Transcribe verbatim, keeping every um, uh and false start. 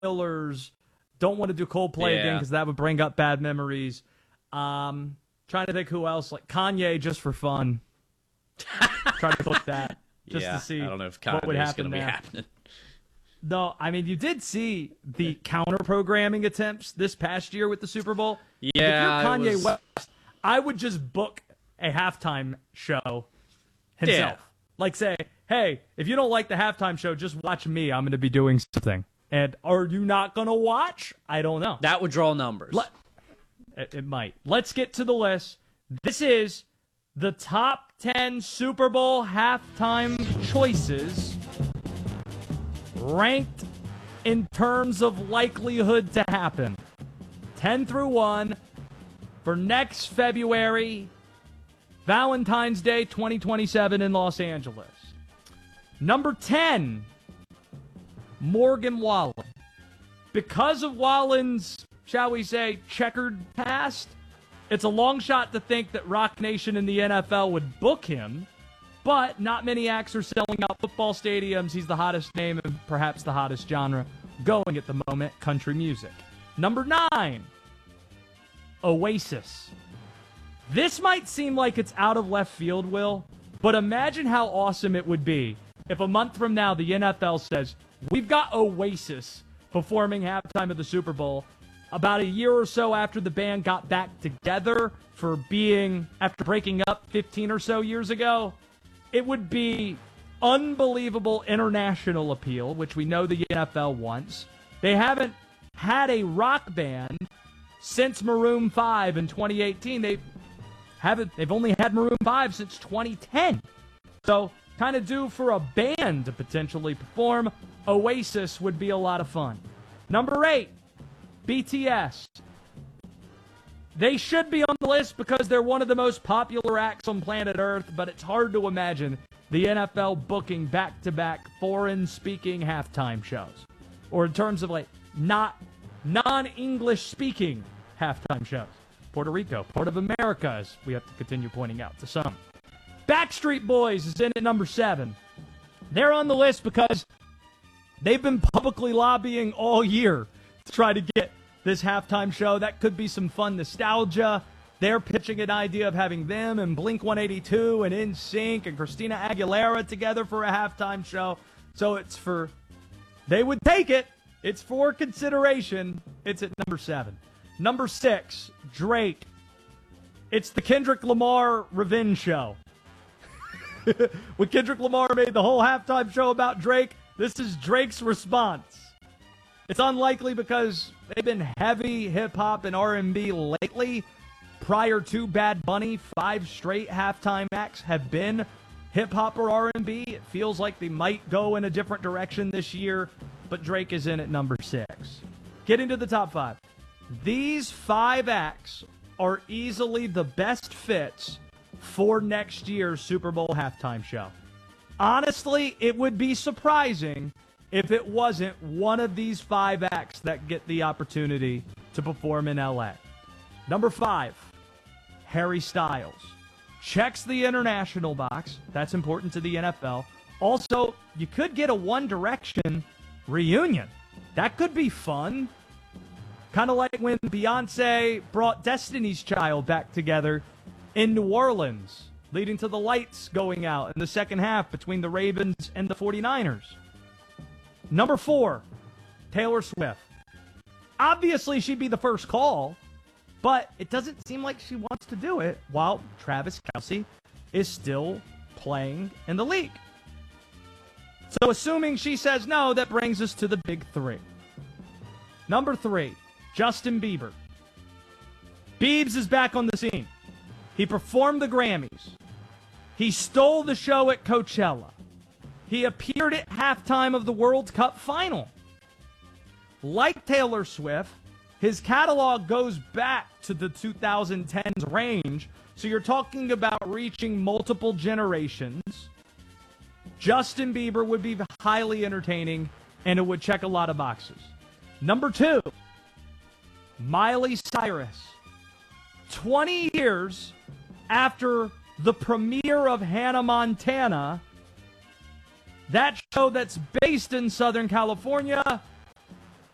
Oilers. Don't want to do Coldplay Yeah. again because that would bring up bad memories. Um, trying to think who else, like Kanye, just for fun. Trying to click that just yeah, to see I don't know if what would Kanye's happen going to be there. happening. No, I mean, you did see the counter-programming attempts this past year with the Super Bowl. Yeah, if you're Kanye it was... West, I would just book a halftime show himself. Yeah. Like say, hey, if you don't like the halftime show, just watch me. I'm going to be doing something. And are you not going to watch? I don't know. That would draw numbers. Le- it, it might. Let's get to the list. This is the top ten Super Bowl halftime choices ranked in terms of likelihood to happen. ten through one for next February, Valentine's Day twenty twenty-seven in Los Angeles. Number ten, Morgan Wallen. Because of Wallen's, shall we say, checkered past, it's a long shot to think that Rock Nation and the N F L would book him, but not many acts are selling out football stadiums. He's the hottest name and perhaps the hottest genre going at the moment, country music. Number nine, Oasis. This might seem like it's out of left field, Will, but imagine how awesome it would be if a month from now the N F L says, we've got Oasis performing halftime of the Super Bowl about a year or so after the band got back together for being, after breaking up fifteen or so years ago. It would be unbelievable international appeal, which we know the N F L wants. They haven't had a rock band since Maroon five in twenty eighteen. They haven't, they've only had Maroon five since twenty ten. So, kind of due for a band to potentially perform. Oasis would be a lot of fun. Number eight, B T S. They should be on the list because they're one of the most popular acts on planet Earth, but it's hard to imagine the N F L booking back-to-back foreign-speaking halftime shows. Or in terms of, like, not non-English-speaking halftime shows. Puerto Rico, part of America, as we have to continue pointing out to some. Backstreet Boys is in at number seven. They're on the list because they've been publicly lobbying all year to try to get this halftime show. That could be some fun nostalgia. They're pitching an idea of having them and Blink one eighty-two and N Sync and Christina Aguilera together for a halftime show. So it's for, they would take it. It's for consideration. It's at number seven. Number six, Drake. It's the Kendrick Lamar revenge show. When Kendrick Lamar made the whole halftime show about Drake, this is Drake's response. It's unlikely because they've been heavy hip-hop and R and B lately. Prior to Bad Bunny, five straight halftime acts have been hip-hop or R and B. It feels like they might go in a different direction this year, but Drake is in at number six. Getting to the top five. These five acts are easily the best fits for next year's Super Bowl halftime show. Honestly, it would be surprising if it wasn't one of these five acts that get the opportunity to perform in L A. Number five, Harry Styles. Checks the international box. That's important to the N F L. Also, you could get a One Direction reunion. That could be fun. Kind of like when Beyonce brought Destiny's Child back together in New Orleans, leading to the lights going out in the second half between the Ravens and the forty-niners. Number four, Taylor Swift. Obviously, she'd be the first call, but it doesn't seem like she wants to do it while Travis Kelce is still playing in the league. So assuming she says no, that brings us to the big three. Number three, Justin Bieber. Biebs is back on the scene. He performed the Grammys. He stole the show at Coachella. He appeared at halftime of the World Cup final. Like Taylor Swift, his catalog goes back to the two thousand tens range, so you're talking about reaching multiple generations. Justin Bieber would be highly entertaining, and it would check a lot of boxes. Number two, Miley Cyrus. twenty years after the premiere of Hannah Montana, that show that's based in Southern California